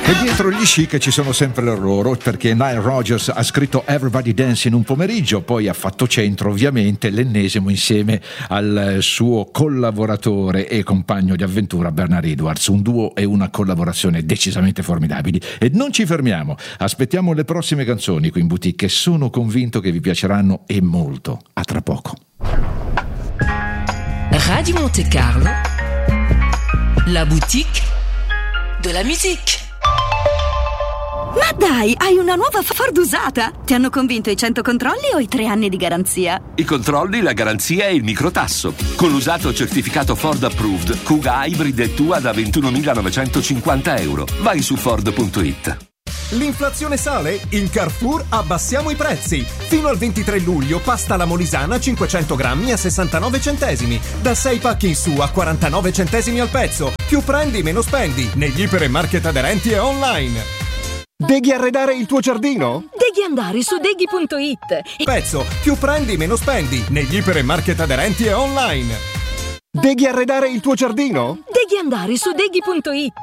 E dietro gli chic ci sono sempre loro, perché Nile Rodgers ha scritto Everybody Dance in un pomeriggio, poi ha fatto centro ovviamente l'ennesimo insieme al suo collaboratore e compagno di avventura Bernard Edwards, un duo e una collaborazione decisamente formidabili. E non ci fermiamo, aspettiamo le prossime canzoni qui in boutique e sono convinto che vi piaceranno e molto. A tra poco. Radio Monte Carlo, la boutique de la musique. Ma dai, hai una nuova Ford usata? Ti hanno convinto i 100 controlli o i 3 anni di garanzia? I controlli, la garanzia e il microtasso. Con l'usato certificato Ford Approved, Kuga Hybrid è tua da €21.950. Vai su Ford.it. L'inflazione sale? In Carrefour abbassiamo i prezzi. Fino al 23 luglio pasta alla Molisana 500 grammi a 69 centesimi. Da 6 pacchi in su a 49 centesimi al pezzo. Più prendi meno spendi negli iper e market aderenti e online. Deghi arredare il tuo giardino? Devi andare su deghi.it. Pezzo, più prendi meno spendi negli iper e market aderenti e online. Deghi arredare il tuo giardino? Devi andare su deghi.it.